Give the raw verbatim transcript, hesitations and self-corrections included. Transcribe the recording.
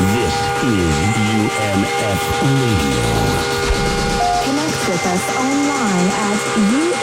This is U M F Radio. Connect with us online at U